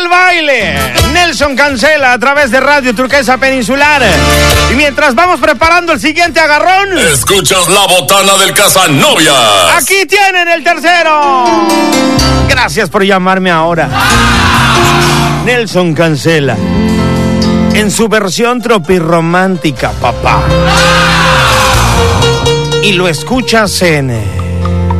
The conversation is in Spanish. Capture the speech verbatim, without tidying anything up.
al baile. Nelson Cancela a través de Radio Turquesa Peninsular. Y mientras vamos preparando el siguiente agarrón, escuchas la botana del Casanovia. Aquí tienen el tercero. Gracias por llamarme ahora. Nelson Cancela en su versión tropirromántica, papá. Y lo escuchas en